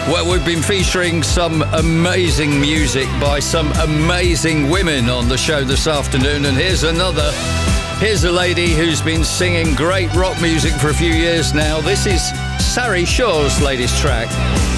Well, we've been featuring some amazing music by some amazing women on the show this afternoon, and here's another. Here's a lady who's been singing great rock music for a few years now. This is Sari Shaw's latest track.